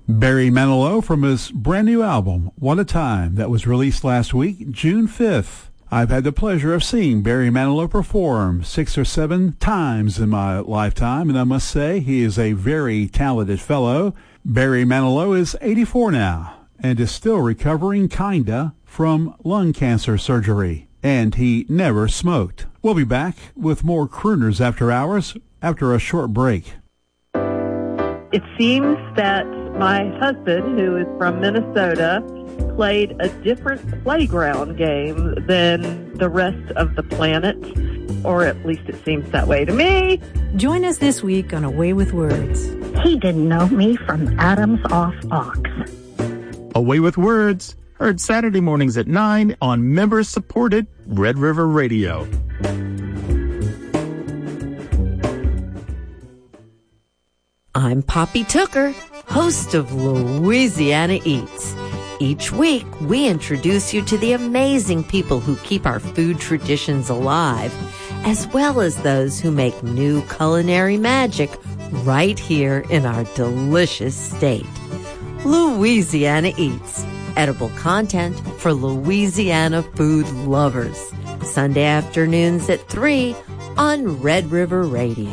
Barry Manilow from his brand new album, What a Time, that was released last week, June 5th. I've had the pleasure of seeing Barry Manilow perform 6 or 7 times in my lifetime, and I must say he is a very talented fellow. Barry Manilow is 84 now and is still recovering kinda from lung cancer surgery, and he never smoked. We'll be back with more Crooners After Hours after a short break. It seems that my husband, who is from Minnesota, played a different playground game than the rest of the planet, or at least it seems that way to me. Join us this week on A Way with Words. He didn't know me from Adam's off ox. A Way with Words, heard Saturday mornings at 9 on member-supported Red River Radio. I'm Poppy Tooker, host of Louisiana Eats. Each week, we introduce you to the amazing people who keep our food traditions alive, as well as those who make new culinary magic right here in our delicious state. Louisiana Eats, edible content for Louisiana food lovers. Sunday afternoons at 3 on Red River Radio.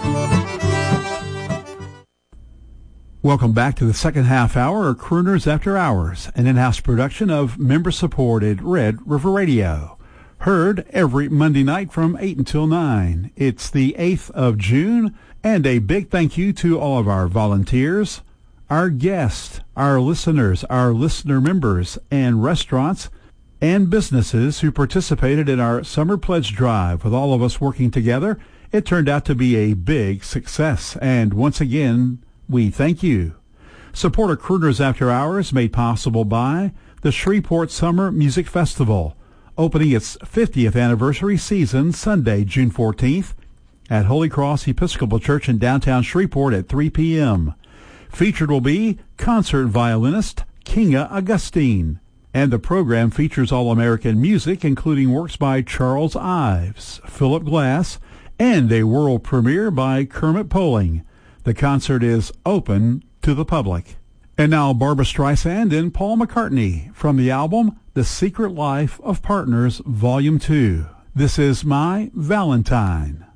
Welcome back to the second half hour of Crooners After Hours, an in-house production of member-supported Red River Radio. Heard every Monday night from 8 until 9. It's the 8th of June, and a big thank you to all of our volunteers, our guests, our listeners, our listener members, and restaurants and businesses who participated in our Summer Pledge Drive. With all of us working together, it turned out to be a big success, and once again, we thank you. Support of Crooners After Hours made possible by the Shreveport Summer Music Festival, opening its 50th anniversary season Sunday, June 14th at Holy Cross Episcopal Church in downtown Shreveport at 3 p.m. Featured will be concert violinist Kinga Augustine, and the program features all-American music, including works by Charles Ives, Philip Glass, and a world premiere by Kermit Poling. The concert is open to the public. And now Barbra Streisand and Paul McCartney from the album The Secret Life of Partners, Volume 2. This is My Valentine.